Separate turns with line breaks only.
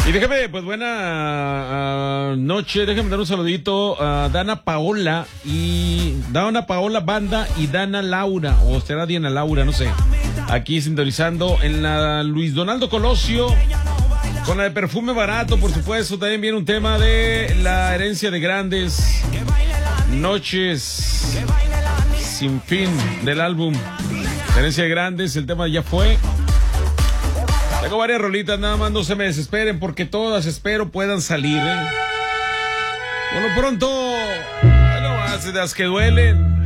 Y déjame, pues buena noche, déjame dar un saludito a Dana Paola Banda y Dana Laura, o será Diana Laura, no sé. Aquí sintonizando en la Luis Donaldo Colosio, con la de Perfume Barato, por supuesto. También viene un tema de la herencia de grandes, Noches sin fin del álbum Herencia de Grandes. El tema ya fue. Tengo varias rolitas, nada más no se me desesperen porque todas espero puedan salir, Por lo pronto, bueno, más de las que duelen.